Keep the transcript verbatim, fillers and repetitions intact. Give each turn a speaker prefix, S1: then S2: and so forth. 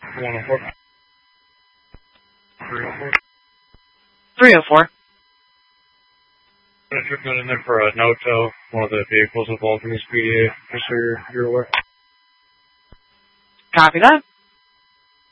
S1: one oh four. three oh four.
S2: three oh four.
S1: If you're going in there for a no-tow, one of the vehicles involved in this P D A, just so you're, you're aware.
S2: Copy that.